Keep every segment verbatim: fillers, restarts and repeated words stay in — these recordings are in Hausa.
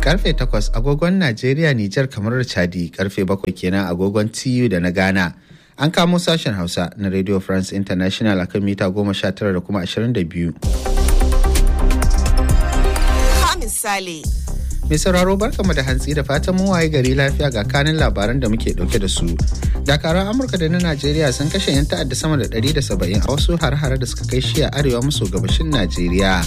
Karfe takwas agogon Najeriya, Nijar, kamar Chadi, karfe bakwai kenan agogon T U da na Ghana. An kamo sashen Hausa na Radio France International akan mita goma sha tara da kuma ashirin da biyu. Misali. Mai sauraro barkamu da hantsi da fatan mu waye gari lafiya ga kanin labaran da muke dauke da su. Dakaran Amurka da na Najeriya sun kashe 'yan ta'adda sama da ɗari da saba'in a wasu har-hare da suka kai shi a arewa maso gabashin Najeriya.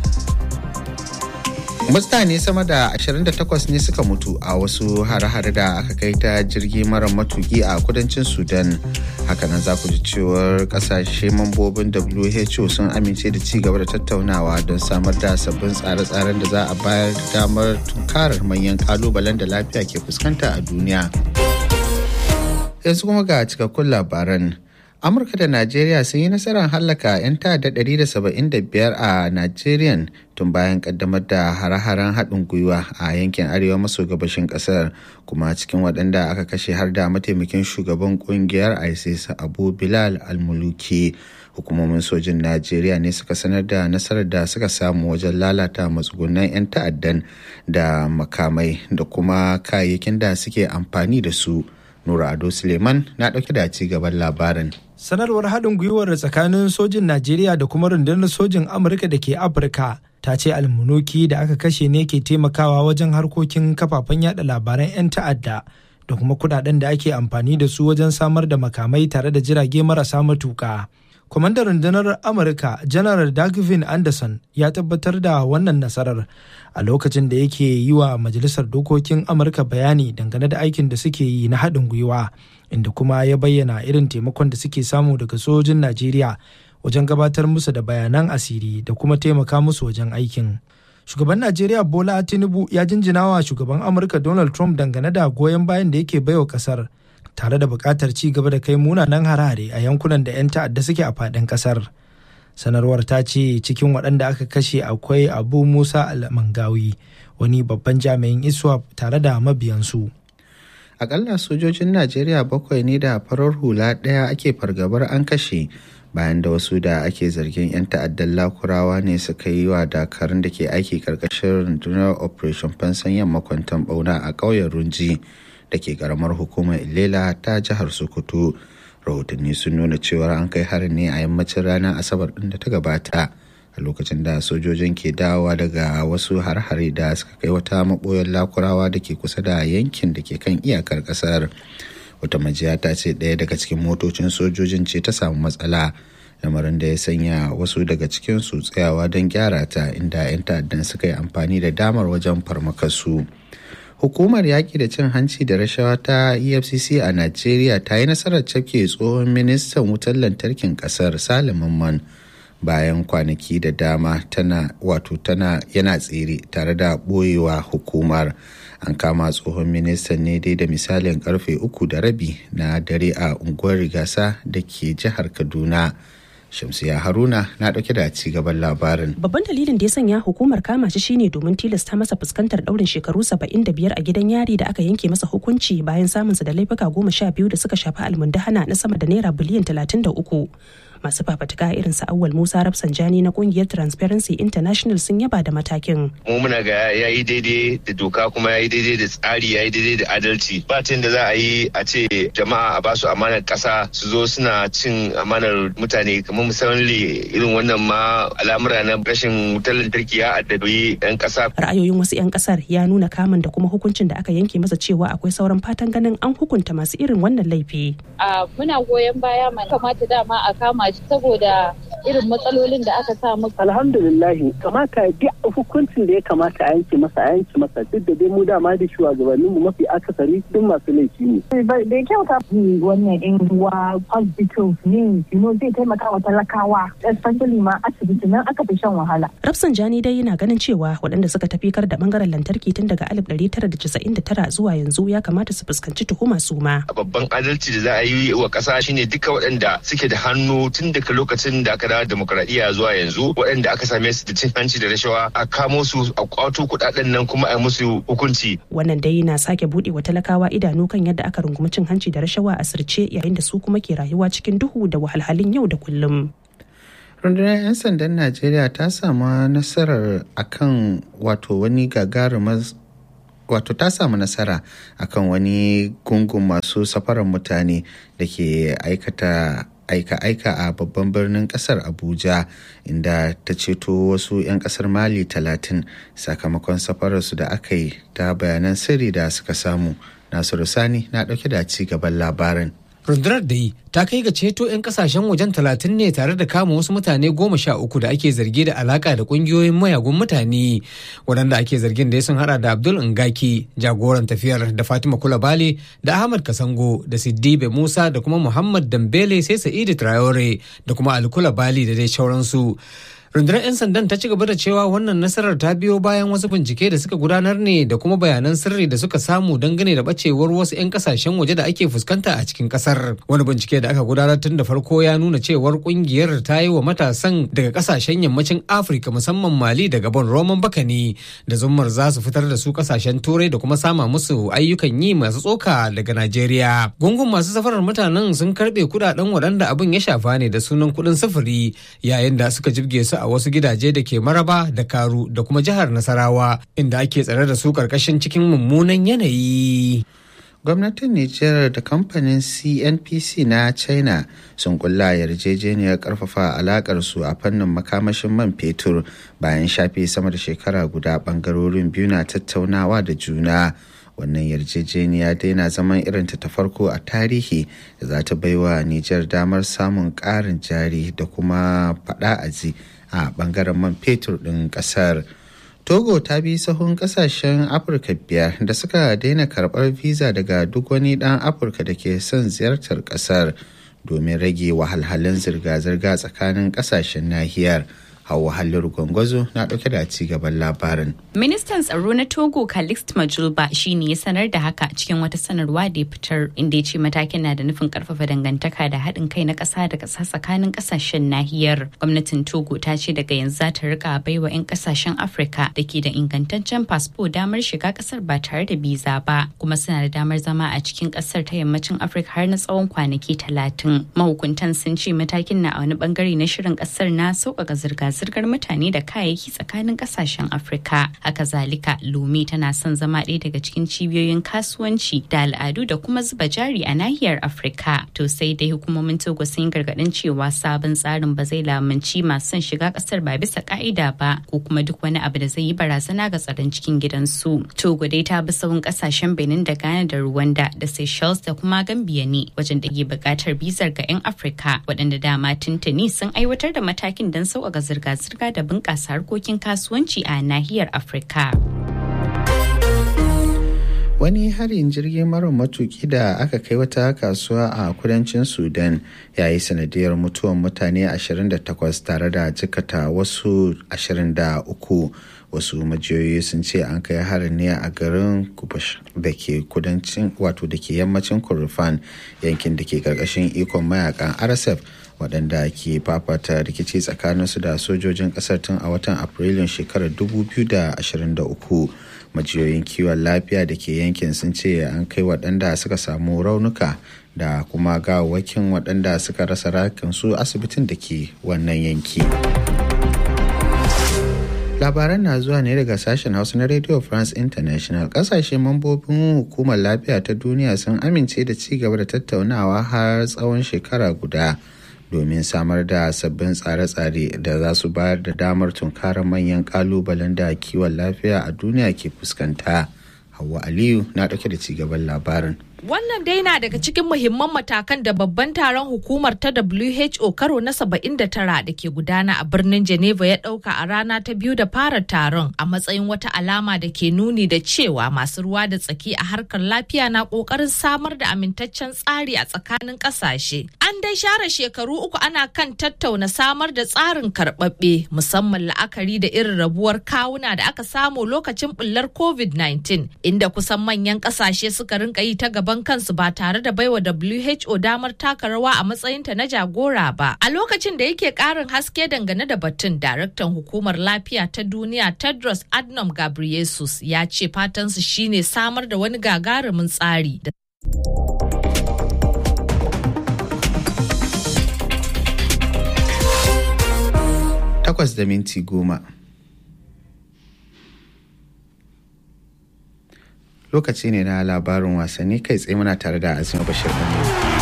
Mutane sama da ashirin da takwas ne suka mutu a wasu hare-hare da aka kai ta jirgi mara matuki a kudancin Sudan. Hakanan za ku ji cewar kasashe mambobin W H O sun amince da ci gaba da tattaunawa don samar da sabbin tsare-tsaren da za a bayar da damar tunkarar manyan kalubalen da lafiya ke fuskanta a duniya. Yanzu kuma ga cikakkun labaran. Amurka da Najeriya sun yi nasarar hallaka 'yan ta'adda ɗari da saba'in da biyar a Najeriya tun bayan kaddamar da hare-haren haɗin gwiwa a yankin arewa maso gabashin ƙasar, kuma cikin waɗanda aka kashe har da mataimakin shugaban ƙungiyar ISIS Abu Bilal al-Muluki. Hukumomin sojin Najeriya ne suka sanar da nasarar da suka samu wajen lalata matsugunan 'yan ta'addan da makamai da kuma kayayyakin da suke amfani da su. Nura Ado Suleiman na ɗauke da ci gaban labarin. Sanarwar haɗin gwiwar tsakanin sojin Najeriya da kuma rundunar sojin Amurka da ke Afirka ta ce almunuki da aka kashe ne ke taimakawa wajen harkokin kafafen yada labaran 'yan ta'adda da kuma kudaden da ake amfani da su wajen samar da makamai tare da jirage marasa matuka. Kwamandan rundunar Amurka, Janar Dagvin Anderson, ya tabbatar da wannan nasarar a lokacin da yake yi wa Majalisar Dokokin Amurka bayani dangane da aikin da suke yi na haɗin gwiwa, inda kuma ya bayyana irin taimakon da suke samu daga sojin Najeriya wajen gabatar musu da bayanan asiri da kuma taimaka musu wajen aikin. Shugaban Najeriya Bola Tinubu ya jinjina wa shugaban Amurka Donald Trump dangane da goyon bayan da yake baiwa ƙasar, tare da buƙatar ci gaba da kai munanan harare a yankunan da 'yan ta'adda suke a faɗin ƙasar. Sanarwar ta ce cikin waɗanda aka kashe akwai Abu Musa al-Mangawi, wani babban jami'in ISWAP tare da mabiyansu. Akalla sojojin Najeriya bakwai ne da farar hula ɗaya ake fargabar an kashe bayan da wasu da ake zargin 'yan ta'addan Lakurawa ne suka yi wa dakarun da ke aiki karkashin rundunar Operation Fansan Yamma kwanton ɓauna a ƙauyen Runji da ke karamar hukumar Ilela ta jihar Sokoto. Rahotanni sun nuna cewa an kai harin ne a yammacin ranar Asabar din da ta gabata, a lokacin da sojojin ke dawowa daga wasu har-hare da suka kai wata maɓoyar Lakurawa da ke kusa da yankin da ke kan iyakar ƙasar. Wata majiya ta ce ɗaya daga cikin motocin sojojin ce ta samu matsala, lamarin da ya sanya wasu daga cikinsu tsayawa don gyara ta, inda 'yan ta'addan suka yi amfani da damar wajen farmakarsu. Hukumar yaƙi da cin hanci da rashawa ta E F C C a Najeriya ta yi nasarar cafke tsohon ministan wutar lantarkin ƙasar Salim Mamman bayan kwanaki da dama tana wato tana yana tsere tare da ɓoyewa hukumar. An kama tsohon ministan ne dai da misalin karfe uku da rabi na dare a unguwar Rigasa da ke jihar Kaduna. Shamsiya Haruna na dauke da ci gaban labarin. Babban dalilin da ya sanya hukumar kama shi shine domin tilasta masa fuskantar daurin shekaru saba'in da biyar a gidan yari da aka yanke masa hukunci bayan samunsa da laifuka goma sha biyu da suka shafi almundahana na sama da naira biliyan talatin da uku. Masu fafatuka irin su Awwal Musa Rafsanjani na kungiyar Transparency International sun yaba da matakin. Mu muna ga yayi daidai da doka kuma yayi daidai da tsari yayi daidai da adalci. Ba da za a yi a ce jama'a a basu amanar kasa su zo suna cin amanar mutane, kamar misali irin wannan ma al'amura na rashin wutar lantarki ya addabi 'yan kasa. Ra'ayoyin wasu 'yan kasar ya nuna kamun da kuma hukuncin da aka yanke masa cewa akwai sauran fatan ganin an hukunta masu irin wannan laifi. A muna goyon baya mai kamata dama a kama shi saboda irin matsalolin da aka sa masa. Alhamdulillahi, kamata duk hukuncin da ya kamata a yanke masa a yanke masa, duk da dai mu dama da shugabanninmu mafi akasari duk masu laifi ne. Bai kyauta wannan in wa hospitals ne, you know, zai taimaka wa talakawa, especially ma asibiti nan aka fi shan wahala. Rafsanjani dai yana ganin cewa waɗanda suka tafi kar da bangaren lantarki tun daga alif ɗari tara da casa'in da tara zuwa yanzu ya kamata su fuskanci tuhuma su ma. Babban adalci da za a yi wa ƙasa shine duka waɗanda suke da hannu tun daga lokacin da aka dawo demokradiyya zuwa yanzu, waɗanda aka same su da cin hanci da rashawa a kamo su a kwato kuɗaɗen nan kuma a musu hukunci. Wannan dai na sake buɗe wa talakawa idanu kan yadda aka rungumi cin hanci da rashawa a sirce, yayin da su kuma ke rayuwa cikin duhu da wahalhalun yau da kullum. Rundunar 'yan sandan Najeriya ta samu nasarar akan wato wani gagarumar wato ta samu nasara akan wani gungun masu safarar mutane da ke aikata aika-aika a babban birnin kasar Abuja, inda ta ceto wasu 'yan kasar Mali talatin sakamakon safararsu da aka yi ta bayanan sirri da suka samu. Nasiru Sani na ɗauke da ci gaban labarin. Rundunar da yi ta kai ga ceto 'yan kasashen wajen talatin ne tare da kama wasu mutane goma sha uku da ake zargi da alaka da kungiyoyin mayagun mutane, waɗanda ake zargin da sun hada da Abdul Ngaki jagoran tafiyar, da Fatima Kulabale, da Ahmad Kasango, da Siddibe Musa, da kuma Muhammad Dambele, sai Sa'idu Traore da kuma Ali Kulabali da dai sauransu. Rundunar 'yan sandan ta ci gaba da cewa wannan nasarar ta biyo bayan wasu bincike da suka gudanar ne da kuma bayanan sirri da suka samu dangane da bacewar wasu 'yan kasashen waje da ake fuskanta a cikin kasar. Wani bincike da aka gudanar tun da farko ya nuna cewar kungiyar ta yi wa matasan daga kasashen yammacin Afirka musamman Mali da Gabon roman baka ne da zummar za su fitar da su kasashen Turai da kuma sama musu ayyukan yi masu tsoka daga Najeriya. Gungun masu safarar mutanen sun karbe kudaden waɗanda abin ya shafa ne da sunan kuɗin sufuri, yayin da suka jibge su a wasu gidaje da ke Maraba da Karu da kuma jihar Nasarawa, inda ake tsare da su karkashin cikin mummunan yanayi. Gwamnatin Nijar da kamfanin C N P C na China sun kulla yarjejeniyar karfafa alakar su a fannin makamashin man fetur bayan shafe sama da shekara guda, bangarorin biyu na tattaunawa da juna. Wannan yarjejeniya dai na zaman irinta ta farko a tarihi da za ta baiwa Nijar damar samun ƙarin jari da kuma faɗa aji a bangaren man fetur ɗin ƙasar. Togo ta bi sahun ƙasashen Afirka biyar da suka daina karɓar visa daga duk wani ɗan Afirka da ke son ziyartar ƙasar domin rage wahalhalun zirga-zirga tsakanin ƙasashen nahiyar. Hauwa Halliru Gwangwazo na ɗauke da ci gaban labarin. Ministan tsaro na Togo Calixte Majulba shi ne ya sanar da haka cikin wata sanarwa da ya fitar, inda ya ce matakin na da nufin karfafa dangantaka da haɗin kai na ƙasa da ƙasa tsakanin ƙasashen nahiyar. Gwamnatin Togo ta ce daga yanzu za ta rika baiwa 'yan ƙasashen Afirka da ke da ingantaccen fasfo damar shiga ƙasar ba tare da biza ba, kuma suna da damar zama a cikin ƙasar ta yammacin Afirka har na tsawon kwanaki talatin. Mahukuntan sun ce matakin na a wani bangare na shirin ƙasar na sauƙaƙa zirga zirgar mutane da kayayyaki tsakanin kasashen Afirka. Haka zalika, Lome tana son zama ɗaya daga cikin cibiyoyin kasuwanci da al'adu da kuma zuba jari a nahiyar Afirka. To sai dai hukumomin Togo sun yi gargaɗin cewa sabon tsarin ba zai lamunci masu son shiga ƙasar ba bisa ƙa'ida ba, ko kuma duk wani abu da zai yi barazana ga tsaron cikin gidansu. Togo dai ta bi sahun ƙasashen Benin da Ghana da Rwanda da Seychelles da kuma Gambia ne wajen da ke buƙatar bizar ga 'yan Afirka, waɗanda dama tuntuni sun aiwatar da matakin don sauƙaƙa zirga zirga da bunƙasa harkokin kasuwanci a nahiyar Afirka. Wani harin jirgin mara matuki da aka kai wata kasuwa a kudancin Sudan ya yi sanadiyar mutuwan mutane ashirin da takwas tare da jikata wasu ashirin da uku. Wasu majiyoyi sun ce an kai harin ne a garin Kubash da ke kudancin wato da ke yammacin Kordofan, yankin da ke karkashin ikon mayakan R S F waɗanda ke fafata rikici tsakaninsu da sojojin ƙasar tun a watan Afrilun shekarar dubu biyu da ashirin da uku. Majiyoyin kiwon lafiya da ke yankin sun ce an kai waɗanda suka samu raunuka da kuma gawawwakin waɗanda suka rasa rayukansu asibitin da ke wannan yanki. Labaran na zuwa ne daga sashen Hausa na Radio France International. Kasashe mambobin hukumar lafiya ta duniya sun amince da ci gaba da tattaunawa har tsawon shekara guda domin samar da sabbin tsare-tsare da za su bayar da damar tunkarar manyan kalubalen da kiwon lafiya a duniya ke fuskanta. Hauwa Aliyu na ɗauke da ci gaban labarin. Wannan dai na daga cikin muhimman matakan da babban taron hukumar ta W H O karo na saba'in da tara da ke gudana a birnin Geneva ya ɗauka a rana ta biyu da fara taron, a matsayin wata alama da ke nuni da cewa masu ruwa da tsaki a harkar lafiya na ƙoƙarin samar da amintaccen tsari a tsakanin ƙasashe. An dai share shekaru uku ana kan tattauna samar da tsarin karɓaɓɓe, musamman la'akari da irin rabuwar kawuna da aka samu lokacin ɓullar COVID nineteen, inda kusan manyan ƙasashe suka rinka yi ta gaba kansu ba tare da baiwa W H O damar taka rawa a matsayinta na jagora ba. A lokacin da yake karin haske dangane da batun, daraktan hukumar lafiya ta duniya Tedros Adhanom Ghebreyesus ya ce fatansu shine samar da wani gagarumin tsari da takwas da minti goma. lokaci ne na labarin wasanni kai tsaye muna tare da Azima Bashir Aminu.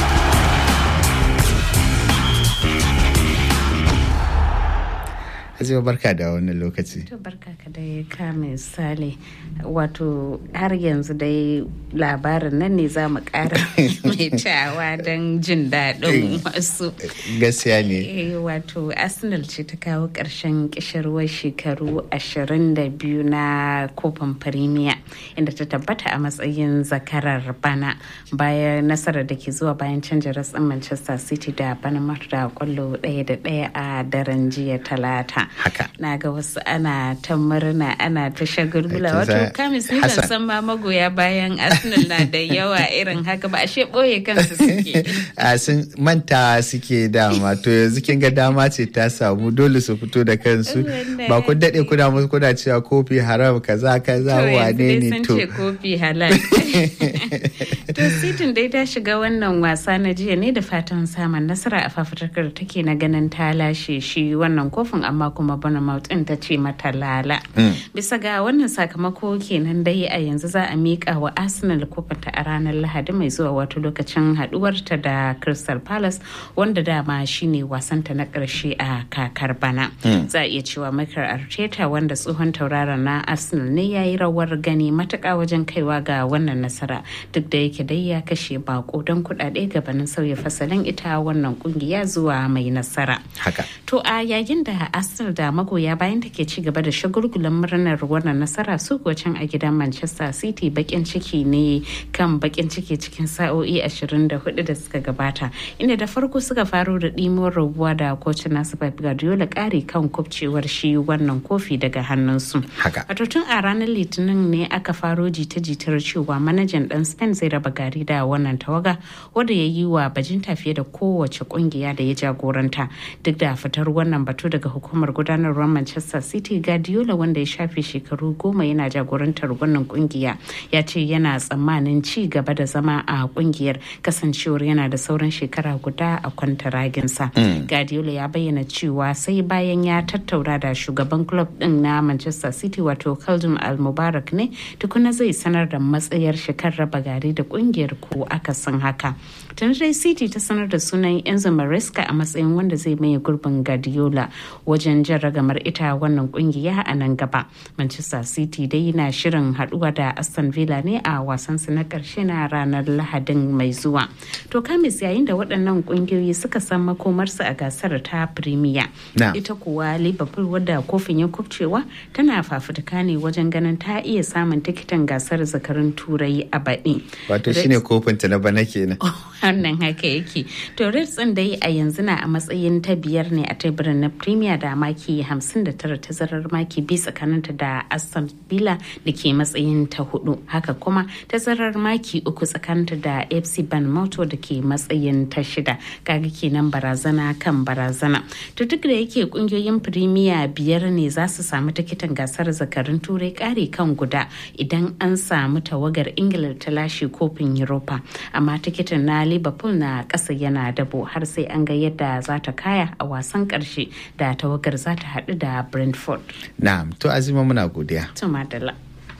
Azima barka da wannan lokaci. To barka ka dai ka misali wato har yanzu dai labarin nan ne za mu ƙara mai tawa don jin daɗin wasu. Gaskiya ne. Wato Arsenal ce ta kawo ƙarshen ƙishirwar shekaru ashirin da biyu na kofin Premier inda ta tabbata a matsayin zakarar bana bayan nasarar da ke zuwa bayan canja ratsin Manchester City da Bournemouth da kwallo ɗaya da ɗaya a daren jiya Talata. Haka. Na ga wasu ana ta murna ana ta shagulgula wato kamis ni ban san ma magoya bayan Arsenal na da yawa irin haka ba ashe boye kansu suke. A sun manta suke dama to yanzu kin ga dama ce ta samu dole su fito da kansu ba ku dade kuna musu kuna cewa kofi haram kaza kaza wane ne to. To kofi halal. To City dai ta shiga wannan wasa na jiya ne da fatan samun nasara a fafutukar da take na ganin ta lashe shi wannan kofin amma kuma Bournemouth din ta ce mata lala. Bisa ga wannan sakamako kenan dai a yanzu za a mika wa Arsenal kofinta a ranar Lahadi mai zuwa wato lokacin haduwarta da Crystal Palace wanda dama shine wasanta na karshe a kakar bana. Za a iya cewa Mikel Arteta wanda tsohon tauraron na Arsenal ne yayi rawar gani matuƙa wajen kaiwa ga wannan nasara duk da yake dai ya kashe bako don kuɗaɗe gabanin sauya fasalin ita wannan kungiya zuwa mai nasara. Haka. To a yayin da Arsenal da magoya bayan take ci gaba da shagulgulan murnar wannan nasara su kuwa can a gidan Manchester City bakin ciki ne kan bakin ciki cikin sa'o'i ashirin da hudu da suka gabata inda da farko suka faro da ɗimuwar rabuwa da kocin nasu Pep Guardiola ƙari kan kubcewar shi wannan kofi daga hannunsu. Haka. Wato tun a ranar Litinin ne aka faro jita-jitar cewa manajan ɗan Spain zai raba gari da wannan tawaga wanda ya yi wa bajinta fiye da kowace kungiya da ya jagoranta duk da fitar wannan batu daga hukumar gudanarwar Manchester City. Guardiola wanda ya shafe shekaru goma yana jagorantar wannan kungiya ya ce yana tsammanin ci gaba da zama a kungiyar kasancewar yana da sauran shekara guda a kwantaraginsa. Mm. Guardiola ya bayyana cewa sai bayan ya tattauna da shugaban club din na Manchester City wato Khaldoon Al-Mubarak ne tukuna zai sanar da matsayar shekar raba gari da kungiyar ko akasin haka. Tun dai City ta sanar da sunan Enzo Maresca a matsayin wanda zai maye gurbin Guardiola wajen jan ragamar ita wannan kungiya a nan gaba. Manchester City dai na shirin haduwa da Aston Villa ne a wasansu na karshe na ranar Lahadin mai zuwa. To kamis yayin da waɗannan kungiyoyi suka san makomarsu a gasar ta Premier. No. Ita kuwa Liverpool wadda kofin ya kubcewa tana fafutuka ne wajen ganin ta iya samun tikitin gasar zakarun Turai a baɗi. Wato shine kofin ta na bana kenan. Wannan haka yake. To Reds din dai a yanzu na a matsayin ta biyar ne a teburin na Premier da maki hamsin da tara tazarar maki biyu tsakaninta da Aston Villa da ke matsayin ta hudu. Haka kuma tazarar maki uku tsakaninta da F C Bournemouth da ke matsayin ta shida. Kaga kenan barazana kan barazana. To duk da yake kungiyoyin Premier biyar ne za su samu tikitin gasar zakarun Turai kare kan guda idan an samu tawagar Ingila ta lashe kofin Europa. Amma tikitin na Liverpool na ƙasa yana dabo har sai an ga yadda za ta kaya a wasan ƙarshe da tawagar za ta haɗu da Brentford. Na'am, to Azima muna godiya. To madalla.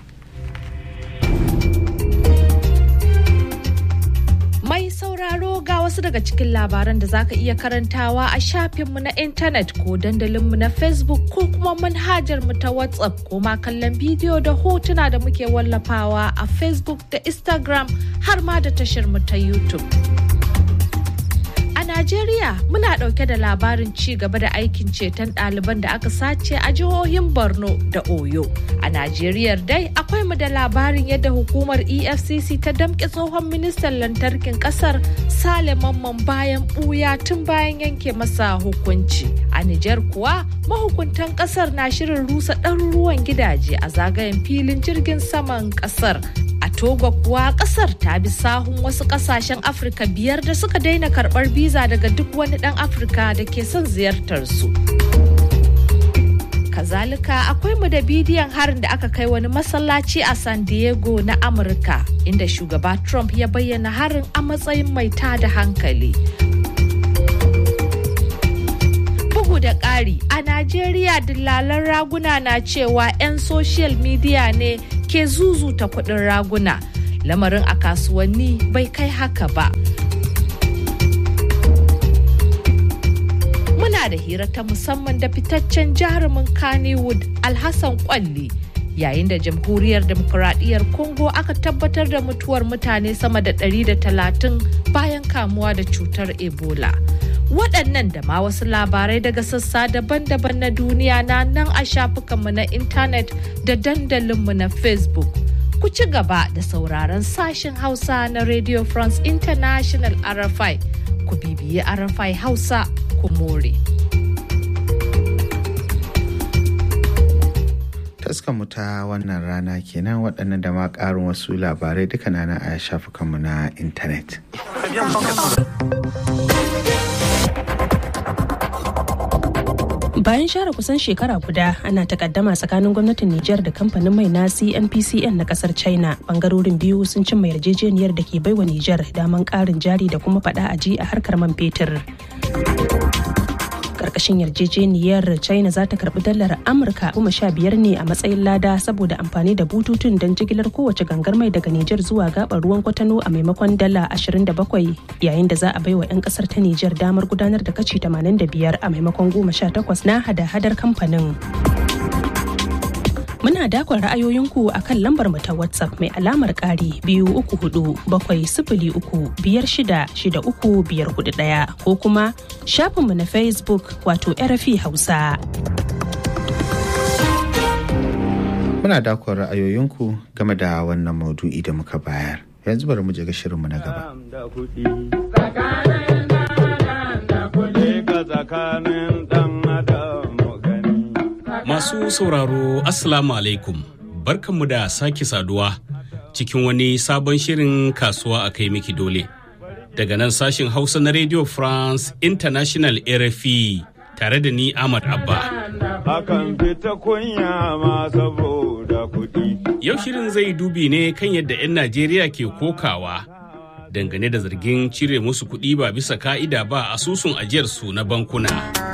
Mai sauraro ga wasu daga cikin labaran da zaka iya karantawa a shafinmu na intanet ko dandalinmu na Facebook ko kuma manhajarmu ta WhatsApp ko ma kallon bidiyo da hotuna da muke wallafawa a Facebook da Instagram har ma da tasharmu ta YouTube. A Najeriya muna ɗauke da labarin ci gaba da aikin ceton ɗaliban da aka sace a jihohin Borno da Oyo. A Najeriya dai akwai mu da labarin yadda hukumar E F C C ta damƙe tsohon ministan lantarkin ƙasar Sale Mamman bayan ɓuya tun bayan yanke masa hukunci. A Nijar kuwa mahukuntan ƙasar na shirin rusa ɗaruruwan gidaje a zagayen filin jirgin saman ƙasar. A Togo kuwa kasar ta bi sahun wasu kasashen Afirka biyar da suka daina karbar biza daga duk wani dan Afirka da ke son ziyartar su. Kazalika akwai mu da bidiyon harin da aka kai wani masallaci a San Diego na Amurka inda shugaba Trump ya bayyana harin a matsayin mai tada hankali. Bugu da ƙari a Najeriya dillalan raguna na cewa 'yan social media ne ke zuzuta kuɗin raguna. Lamarin a kasuwanni bai kai haka ba. Muna da hira ta musamman da fitaccen jarumin Kannywood Alhassan Kwalli. Yayin da jamhuriyar demokuraɗiyyar Congo aka tabbatar da mutuwar mutane sama da ɗari da talatin bayan kamuwa da cutar Ebola. Waɗannan da ma wasu labarai daga sassa daban-daban na duniya na nan a shafukanmu na intanet da dandalinmu na Facebook. Ku ci gaba da sauraron sashen Hausa na Radio France International R F I. Ku bibiyi R F I Hausa ku more. Taskanmu ta wannan rana kenan waɗannan da ma ƙarin wasu labarai duka na a shafukanmu na intanet. Bayan share kusan shekara guda ana takaddama tsakanin gwamnatin Nijar da kamfanin mai na C N P C N na kasar China, bangarorin biyu sun cimma yarjejeniyar da ke baiwa Nijar daman ƙarin jari da kuma faɗa a ji a harkar man fetur. Karkashin yarjejeniyar China za ta karbi dalar Amurka goma sha biyar ne a matsayin lada saboda amfani da bututun don jigilar kowace gangar mai daga Nijar zuwa gabar ruwan Kwatano a maimakon dala ashirin da bakwai, yayin da za a baiwa 'yan kasar ta Nijar damar gudanar da kashi tamanin da biyar a maimakon goma sha takwas na hada-hadar kamfanin. Muna dakon ra'ayoyinku a kan lambar mu ta WhatsApp mai alamar ƙari biyu uku hudu bakwai sifili uku biyar shida shida uku biyar hudu ɗaya ko kuma shafinmu na Facebook wato R F I Hausa. Muna dakon ra'ayoyinku game da wannan maudu'i da muka bayar. Yanzu bari mu je ga shirinmu na gaba. Masu sauraro Assalamu alaikum, barkanmu da sake saduwa cikin wani sabon shirin kasuwa a kai miki dole. Daga nan sashin Hausa na Radio France International R F I tare da ni Ahmad Abba. Akan fita kunya ma saboda kuɗi. Yau shirin zai dubi ne kan yadda 'yan Najeriya ke kokawa dangane da zargin cire musu kuɗi ba bisa ka'ida ba asusun ajiyarsu na bankuna.